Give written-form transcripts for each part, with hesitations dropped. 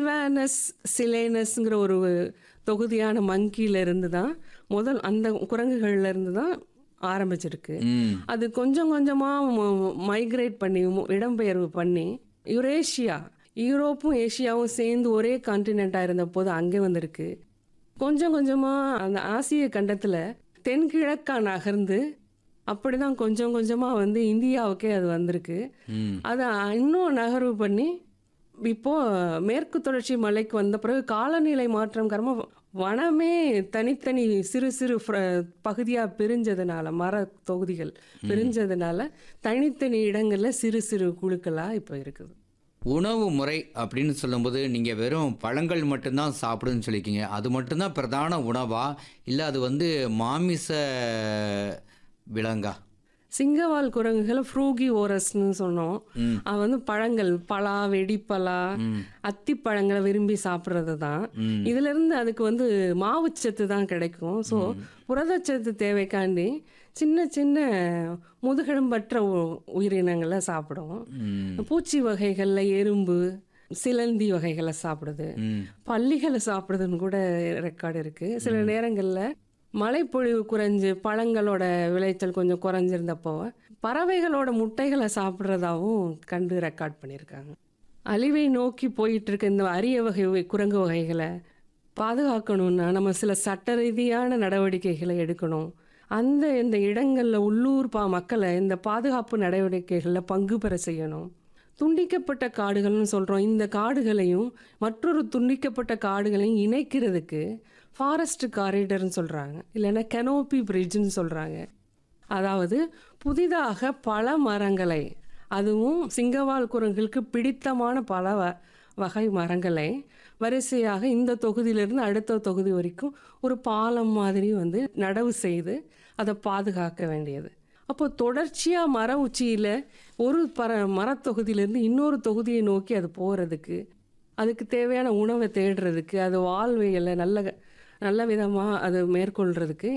Silvanus சிலேனஸ்ங்கிற ஒரு தொகுதியான மங்கியில இருந்து தான் அந்த குரங்குகள்ல இருந்து தான் ஆரம்பிச்சிருக்கு. அது கொஞ்சம் கொஞ்சமா மைக்ரேட் பண்ணி இடம்பெயர்வு பண்ணி யூரோப்பும் ஏசியாவும் சேர்ந்து ஒரே கான்டினென்ட்டா இருந்த போது அங்கே வந்திருக்கு. கொஞ்சம் கொஞ்சமா அந்த ஆசிய கண்டத்துல தென்கிழக்கா நகர்ந்து அப்படிதான் கொஞ்சம் கொஞ்சமா இந்தியாவுக்கே அது வந்திருக்கு. அதை இன்னும் நகர்வு பண்ணி இப்போ மேற்கு தொடர்ச்சி மலைக்கு வந்த பிறகு காலநிலை மாற்றம் காரணமா வனமே தனித்தனி சிறு சிறு பகுதியாக பிரிஞ்சதுனால, மர தொகுதிகள் பிரிஞ்சதுனால தனித்தனி இடங்கள்ல சிறு சிறு குழுக்களாக இப்போ இருக்குது. உணவு முறை அப்படின்னு சொல்லும்போது நீங்கள் வெறும் பழங்கள் மட்டும்தான் சாப்பிடுன்னு சொல்லியிருக்கீங்க. அது மட்டும்தான் பிரதான உணவா, இல்லை அது மாமிச விலங்கா? சிங்கவால் குரங்குகள் ஃப்ரூகி ஓரஸ்ன்னு சொன்னோம். அது பழங்கள், பலா, வெடிப்பலா, அத்திப்பழங்களை விரும்பி சாப்பிட்றது தான். இதுல இருந்து அதுக்கு மாவுச்சத்து தான் கிடைக்கும். ஸோ புரதச்சத்து தேவைக்காண்டி சின்ன சின்ன முதுகெலும்பற்ற உயிரினங்களை சாப்பிடும். பூச்சி வகைகள்ல எறும்பு, சிலந்தி வகைகளை சாப்பிடுது, பல்லிகளை சாப்பிடுதுன்னு கூட ரெக்கார்டு இருக்கு. சில நேரங்கள்ல மழைப்பொழிவு குறைஞ்சு பழங்களோட விளைச்சல் கொஞ்சம் குறைஞ்சிருந்தப்போ பறவைகளோட முட்டைகளை சாப்பிட்றதாவும் கண்டு ரெக்கார்ட் பண்ணியிருக்காங்க. அழிவை நோக்கி போயிட்டு இருக்க இந்த அரிய வகை குரங்கு வகைகளை பாதுகாக்கணும்னா நம்ம சில சட்ட ரீதியான நடவடிக்கைகளை எடுக்கணும். இந்த இடங்களில் உள்ளூர் மக்களை இந்த பாதுகாப்பு நடவடிக்கைகளில் பங்கு பெற செய்யணும். துண்டிக்கப்பட்ட காடுகள்னு சொல்கிறோம். இந்த காடுகளையும் மற்றொரு துண்டிக்கப்பட்ட காடுகளையும் இணைக்கிறதுக்கு ஃபாரஸ்ட் காரிடர்னு சொல்கிறாங்க, இல்லைன்னா கெனோப்பி பிரிட்ஜ்னு சொல்கிறாங்க. அதாவது புதிதாக பல மரங்களை, அதுவும் சிங்கவால் குரங்குகளுக்கு பிடித்தமான பல வகை மரங்களை வரிசையாக இந்த தொகுதியிலிருந்து அடுத்த தொகுதி வரைக்கும் ஒரு பாலம் மாதிரி நடவு செய்து அதை பாதுகாக்க வேண்டியது. அப்போ தொடர்ச்சியாக மர உச்சியில் ஒரு மரத்தொகுதியிலேருந்து இன்னொரு தொகுதியை நோக்கி அது போகிறதுக்கு, அதுக்கு தேவையான உணவை தேடுறதுக்கு, அது வாழ்வியலை நல்ல விதமாக அது மேற்கொள்கிறதுக்கு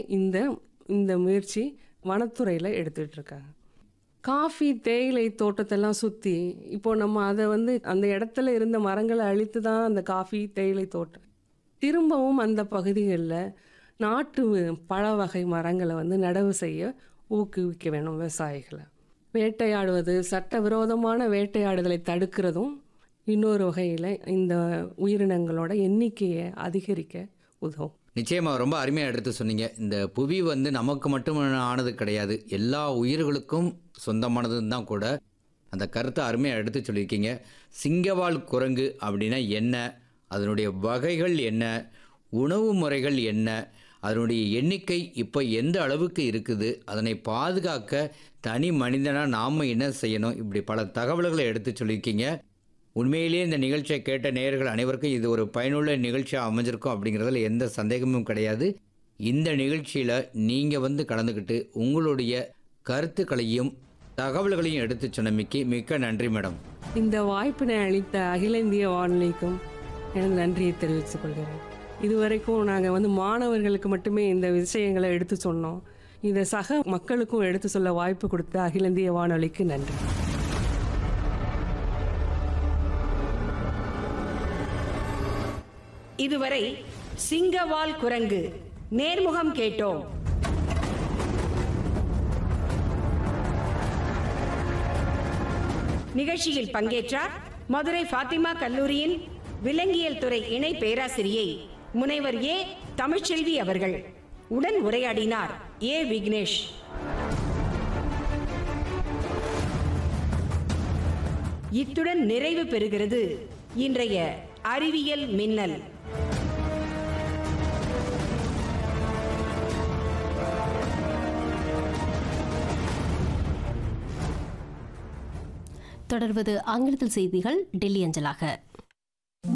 இந்த முயற்சி வனத்துறையில் எடுத்துகிட்டு இருக்காங்க. காஃபி, தேயிலை தோட்டத்தெல்லாம் சுற்றி இப்போ நம்ம அதை அந்த இடத்துல இருந்த மரங்களை அழித்து தான் அந்த காஃபி, தேயிலை தோட்டம் திரும்பவும் அந்த பகுதிகளில் நாட்டு பழ வகை மரங்களை நடவு செய்ய ஊக்குவிக்க வேணும் விவசாயிகளை. வேட்டையாடுவது, சட்டவிரோதமான வேட்டையாடுதலை தடுக்கிறதும் இன்னொரு வகையில் இந்த உயிரினங்களோட எண்ணிக்கையை அதிகரிக்க உதவும். நிச்சயமாக ரொம்ப அருமையாக எடுத்து சொன்னீங்க. இந்த புவி நமக்கு மட்டும் ஆனது கிடையாது, எல்லா உயிர்களுக்கும் சொந்தமானதுன்னு தான் கூட. அந்த கருத்தை அருமையாக எடுத்து சொல்லியிருக்கீங்க. சிங்கவால் குரங்கு அப்படின்னா என்ன, அதனுடைய வகைகள் என்ன, உணவு முறைகள் என்ன, அதனுடைய எண்ணிக்கை இப்போ எந்த அளவுக்கு இருக்குது, அதனை பாதுகாக்க தனி மனிதனாக நாம் என்ன செய்யணும், இப்படி பல தகவல்களை எடுத்து சொல்லியிருக்கீங்க. உண்மையிலேயே இந்த நிகழ்ச்சியை கேட்ட நேயர்கள் அனைவருக்கும் இது ஒரு பயனுள்ள நிகழ்ச்சியாக அமைஞ்சிருக்கும் அப்படிங்கிறதுல எந்த சந்தேகமும் கிடையாது. இந்த நிகழ்ச்சியில் நீங்கள் கலந்துக்கிட்டு உங்களுடைய கருத்துக்களையும் தகவல்களையும் எடுத்து சொன்னமைக்கு மிக்க நன்றி மேடம். இந்த வாய்ப்பினை அளித்த அகில இந்திய வானொலிக்கும் எனது நன்றியை தெரிவித்துக் கொள்கிறேன். இதுவரைக்கும் நாங்கள் மாணவர்களுக்கு மட்டுமே இந்த விஷயங்களை எடுத்து சொன்னோம். இதை சக மக்களுக்கும் எடுத்து சொல்ல வாய்ப்பு கொடுத்த அகில இந்திய வானொலிக்கு நன்றி. இதுவரை சிங்கவால் குரங்கு நேர்முகம் கேட்டோம். நிகழ்ச்சியில் பங்கேற்றார் மதுரை ஃபாத்திமா கல்லூரியின் விலங்கியல் துறை இணை பேராசிரியை முனைவர் ஏ தமிழ்ச்செல்வி அவர்கள். உடன் உரையாடினார் ஏ விக்னேஷ். இத்துடன் நிறைவு பெறுகிறது இன்றைய அறிவியல் மின்னல். தொடர்வது ஆங்கிலத்தில் செய்திகள் டெல்லி அஞ்சலாக.